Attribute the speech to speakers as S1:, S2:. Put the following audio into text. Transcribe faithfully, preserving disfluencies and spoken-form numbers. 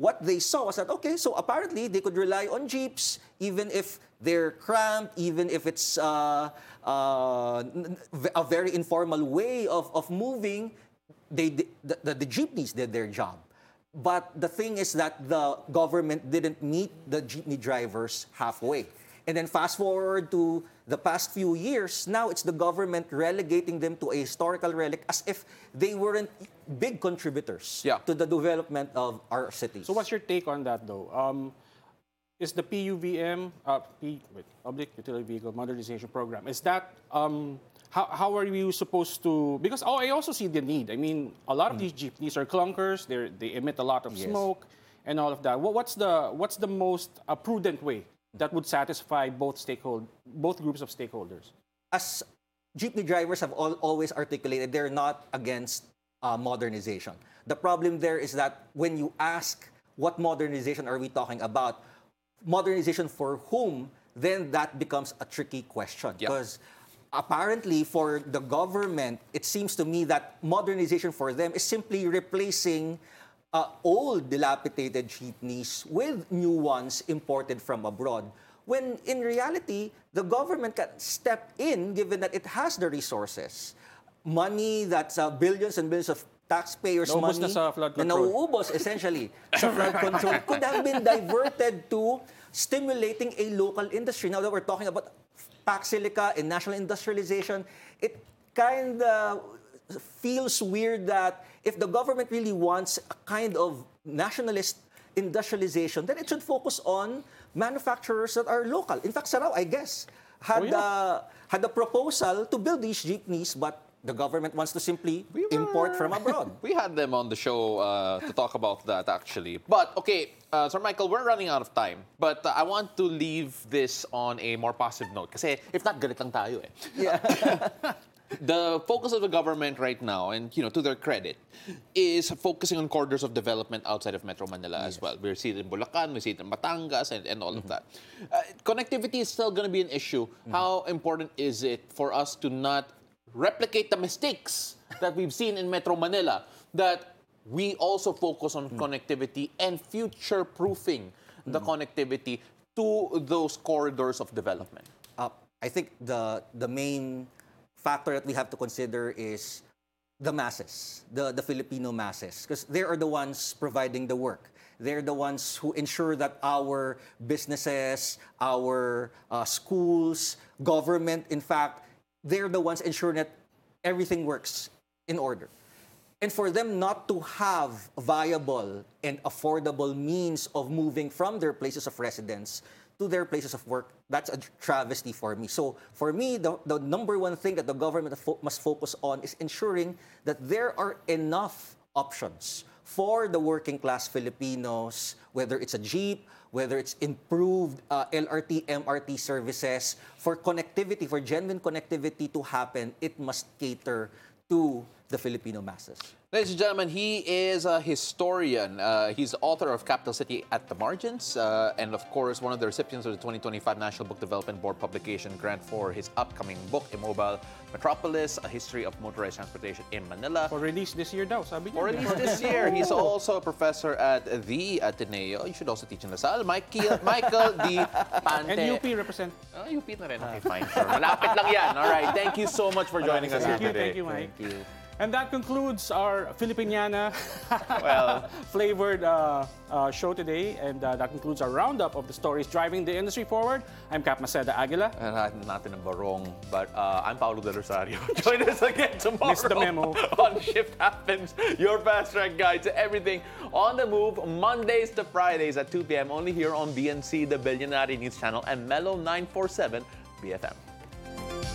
S1: what they saw was that, okay, so apparently they could rely on jeeps, even if they're cramped, even if it's uh, uh, a very informal way of, of moving, they, the, the, the jeepneys did their job. But the thing is that the government didn't meet the jeepney drivers halfway. And then fast forward to the past few years, now it's the government relegating them to a historical relic as if they weren't big contributors
S2: yeah.
S1: to the development of our cities.
S3: So what's your take on that, though? Um, is the P U V M, uh, P, wait, Public Utility Vehicle Modernization Program, is that, um, how, how are you supposed to, because oh, I also see the need. I mean, a lot of mm. these jeepneys are clunkers, they they emit a lot of yes. smoke and all of that. What, what's, the, what's the most uh, prudent way that would satisfy both stakehold, both groups of stakeholders?
S1: As jeepney drivers have all, always articulated, they're not against uh, modernization. The problem there is that when you ask what modernization are we talking about, modernization for whom, then that becomes a tricky question. Because yep. apparently for the government, it seems to me that modernization for them is simply replacing Uh, old dilapidated jeepneys with new ones imported from abroad. When in reality, the government can step in given that it has the resources. Money that's uh, billions and billions of taxpayers'
S3: Naubos
S1: money
S3: na sa flood
S1: na
S3: control.
S1: nauubos essentially sa flood control could have been diverted to stimulating a local industry. Now that we're talking about Pac Silica and national industrialization, it kind of feels weird that if the government really wants a kind of nationalist industrialization, then it should focus on manufacturers that are local. In fact, Sarao, I guess, had, oh, yeah. uh, had a proposal to build these jeepneys, but the government wants to simply we were, import from abroad.
S2: We had them on the show uh, to talk about that, actually. But, okay, uh, Sir Michael, we're running out of time. But uh, I want to leave this on a more positive note. Kasi if not, galit lang tayo eh.
S1: Yeah.
S2: The focus of the government right now, and you know, to their credit, is focusing on corridors of development outside of Metro Manila yes. as well. We see it in Bulacan, we see it in Batangas, and, and all mm-hmm. of that. Uh, connectivity is still going to be an issue. Mm-hmm. How important is it for us to not replicate the mistakes that we've seen in Metro Manila, that we also focus on mm-hmm. connectivity and future-proofing mm-hmm. the connectivity to those corridors of development?
S1: Uh, I think the the main factor that we have to consider is the masses, the, the Filipino masses, because they are the ones providing the work. They're the ones who ensure that our businesses, our uh, schools, government, in fact, they're the ones ensuring that everything works in order. And for them not to have viable and affordable means of moving from their places of residence to their places of work, that's a travesty for me. So for me, the, the number one thing that the government fo- must focus on is ensuring that there are enough options for the working class Filipinos, whether it's a jeep, whether it's improved uh, L R T, M R T services, for connectivity, for genuine connectivity to happen, it must cater to the Filipino masses.
S2: Ladies and gentlemen, he is a historian. Uh, he's the author of Capital City at the Margins, uh, and of course, one of the recipients of the twenty twenty-five National Book Development Board publication grant for his upcoming book, Immobile Metropolis, A History of Motorized Transportation in Manila.
S3: For release this year daw, sabi niya.
S2: For release this year. He's also a professor at the Ateneo. You should also teach in Lasal. Michael, Michael D. Pante.
S3: And U P represent.
S2: Oh, U P na rin. Okay, fine. Sure. Malapit lang yan. All right. Thank you so much for joining us
S3: thank
S2: here
S3: you,
S2: today.
S3: Thank you, Mike.
S2: Thank you.
S3: And that concludes our Filipiniana
S2: well,
S3: flavored uh, uh, show today. And uh, that concludes our roundup of the stories driving the industry forward. I'm Cap Maceda Aguila.
S2: And I'm natin ang barong, but uh, I'm Paulo De Rosario. Join us again tomorrow.
S3: Miss the memo.
S2: On Shift Happens, your fast track guide to everything on the move, Mondays to Fridays at two p.m. only here on B N C, the Billionaire News Channel, and Mellow nine forty-seven B F M.